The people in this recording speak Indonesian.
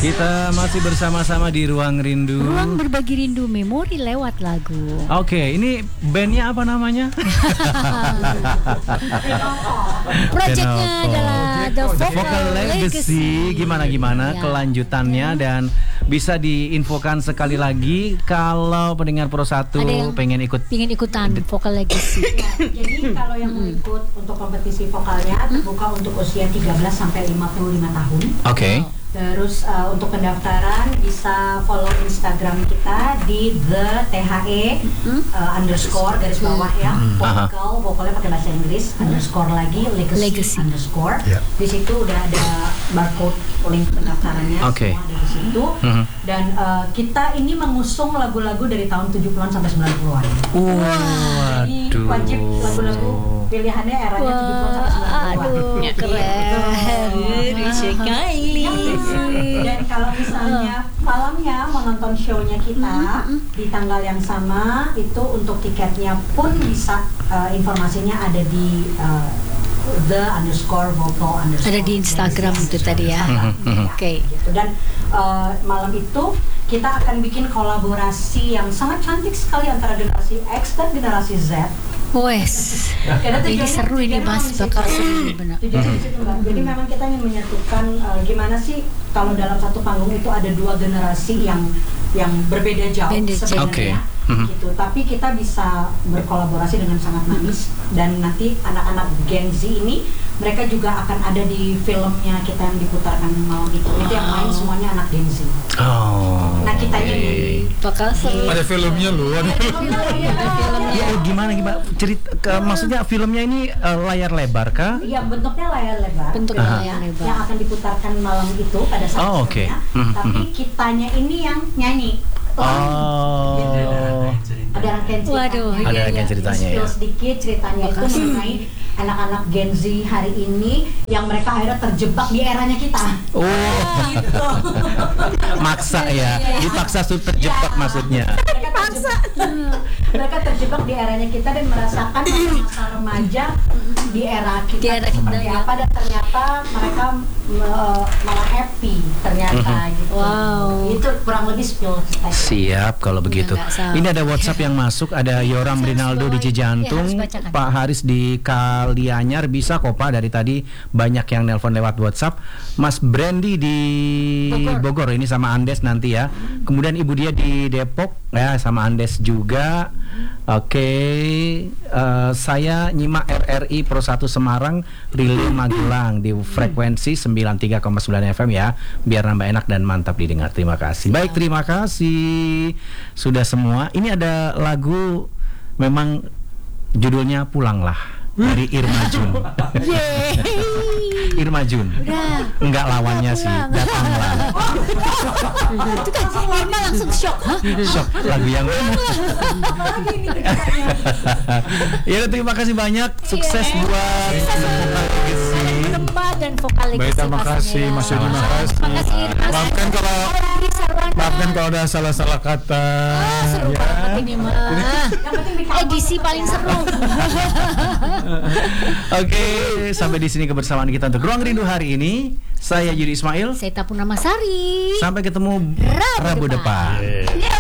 Kita masih bersama-sama di Ruang Rindu. Ruang berbagi rindu memori lewat lagu. Oke, ini bandnya apa namanya? Proyeknya adalah The Vocal Legacy. Gimana Ya. kelanjutannya dan bisa diinfokan sekali lagi kalau pendengar Pro 1 pengen ikutan Vocal Legacy. Jadi kalau yang mau ikut untuk kompetisi vokalnya terbuka untuk usia 13 sampai 55 tahun. Oke. Terus untuk pendaftaran bisa follow Instagram kita di the_the underscore garis bawah ya. Vokalnya pakai bahasa Inggris underscore lagi legacy underscore. Di situ udah ada barcode link pendaftarannya semua ada di situ. Dan kita ini mengusung lagu-lagu dari tahun 70-an sampai 90-an. Jadi wajib lagu-lagu pilihannya eranya 70-an sampai 90-an. Aduh, keren sekali. Dan kalau misalnya malamnya mau nonton show-nya kita di tanggal yang sama, itu untuk tiketnya pun bisa informasinya ada di the_vocal_. Ada di Instagram itu tadi ya. Oke. Gitu. Dan malam itu kita akan bikin kolaborasi yang sangat cantik sekali antara generasi X dan generasi Z. Wes. Ini seru ini Mas, bakal seru benar. Tujuannya di situ, Mbak. Jadi memang kita ingin menyatukan gimana sih kalau dalam satu panggung itu ada dua generasi yang berbeda jauh sebenarnya. Gitu. Tapi kita bisa berkolaborasi dengan sangat manis dan nanti anak-anak Gen Z ini mereka juga akan ada di filmnya kita yang diputarkan malam itu. Itu yang main semuanya anak Gen Z. Nah kitanya di bakal seru. Ada filmnya loh. Ada filmnya. Ya, gimana maksudnya filmnya ini layar lebar kah? Iya, bentuknya layar lebar. Layar lebar. Yang akan diputarkan malam itu pada saat filmnya. Tapi kitanya ini yang nyanyi. Gitu. Ada rangkaian ceritanya. Waduh, ada rangkaian ceritanya ya. Sedikit ceritanya itu mengenai anak-anak Gen Z hari ini yang mereka akhirnya terjebak di eranya kita. Gitu. Maksa ya, dipaksa terjebak maksudnya. Mereka terjebak di eranya kita dan merasakan masa remaja di era kita seperti apa, dan ternyata mereka malah happy ternyata gitu. Wow. Itu kurang lebih spill ceritanya. Siap kalau begitu. Ini ada WhatsApp yang masuk, ada Yoram Rinaldo di Cijantung, Pak Haris di Kalianyar. Bisa kok Pak, dari tadi banyak yang nelpon lewat WhatsApp. Mas Brandy di Bogor ini sama Andes nanti ya. Kemudian Ibu dia di Depok ya sama Andes juga. Oke, saya nyimak RRI Pro 1 Semarang, Relay Magelang di frekuensi 93,9 FM ya, biar nambah enak dan mantap didengar. Terima kasih. Baik, terima kasih sudah semua. Ini ada lagu memang judulnya Pulanglah dari Irma Jun. Irma Jun. Enggak lawannya sih, Datanglah. Itu kan Irma langsung shock. Shock lagu yang ya, terima kasih banyak. Sukses buat dan Vocal Legacy. Baik, terima kasih Mas Yudi, terima kasih. Maafkan kalau ada salah-salah kata. Seru banget ini mah. Edisi paling seru. Oke, sampai di sini kebersamaan kita untuk Ruang Rindu hari ini. Saya Yudi Ismail. Saya Tapuna Masari. Sampai ketemu Rabu depan.